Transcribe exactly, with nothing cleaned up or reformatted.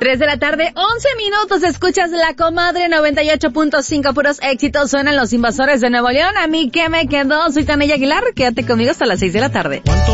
Tres de la tarde, once minutos, escuchas La Comadre noventa y ocho punto cinco, puros éxitos, suenan Los Invasores de Nuevo León. A mí, ¿qué me quedó? Soy Tanella Aguilar, quédate conmigo hasta las seis de la tarde.